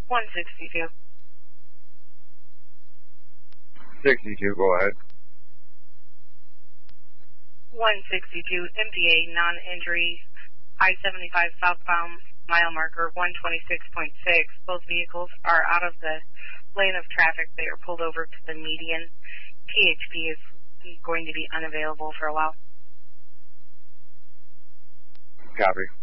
162. 62, go ahead. 162, MPA, non-injury, I-75 southbound, mile marker 126.6. Both vehicles are out of the lane of traffic. They are pulled over to the median. THP is going to be unavailable for a while. Copy.